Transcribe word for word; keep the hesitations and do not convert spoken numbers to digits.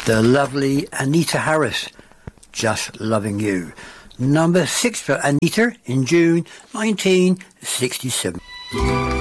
The lovely Anita Harris, Just Loving You. Number six for Anita in June nineteen sixty-seven.